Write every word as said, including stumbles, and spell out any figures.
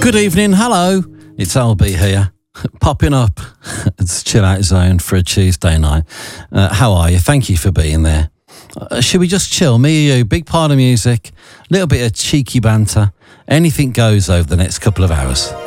Good evening, hello, it's L B here, popping up. It's Chill Out Zone for a Tuesday night. Uh, how are you? Thank you for being there. Uh, should we just chill? Me and you, big part of music, little bit of cheeky banter, anything goes over the next couple of hours.